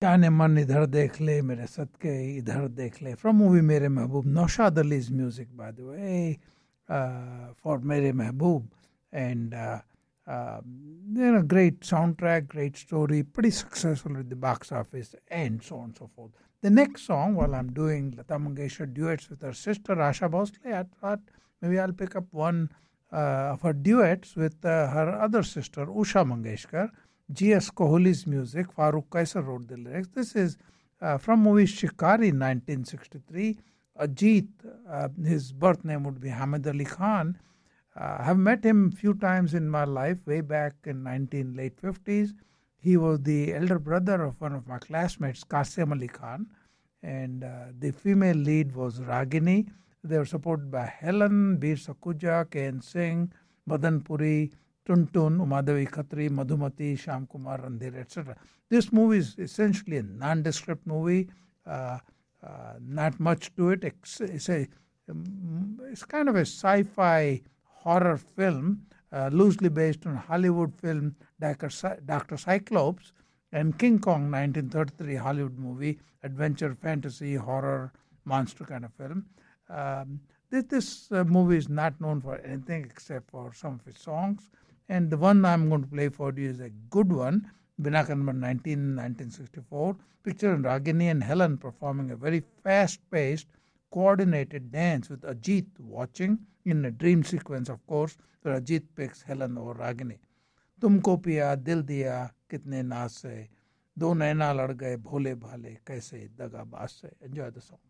जाने मन इधर देख ले मेरे सदके इधर देख ले from movie Mere Mehboob. Naushad Ali's music, by the way, for Mere Mehboob. And great soundtrack, great story, pretty successful at the box office, and so on and so forth. The next song, while I'm doing Lata Mangeshkar duets with her sister Asha Bhosle, I thought maybe I'll pick up one of her duets with her other sister Usha Mangeshkar. G.S. Kohli's music, Farooq Kaisar wrote the lyrics. This is from movie Shikari 1963. Ajit, his birth name would be Hamid Ali Khan. I have met him a few times in my life, way back in late 50s. He was the elder brother of one of my classmates, Qasim Ali Khan. And the female lead was Ragini. They were supported by Helen, Bir Sakuja, K.N. Singh, Madan Puri, Tuntun, Umadevi Khatri, Madhumati, Shyam Kumar Randhir, etc. This movie is essentially a nondescript movie, not much to it. It's kind of a sci-fi horror film, loosely based on Hollywood film Dr. Cyclops and King Kong 1933 Hollywood movie, adventure, fantasy, horror, monster kind of film. This movie is not known for anything except for some of its songs. And the one I'm going to play for you is a good one, Binaka number 1964, picturing Ragini and Helen performing a very fast-paced, coordinated dance with Ajit watching in a dream sequence, of course, where Ajit picks Helen over Ragini. Tumko piya, dil diya, kitne naaz se, do naina lad gaye, bhole bhale, kaise daga baaz se. Enjoy the song.